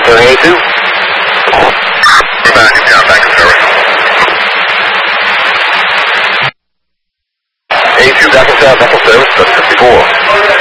clearing A2. We're back in town, back in service. A2 back in town, back in service, 754.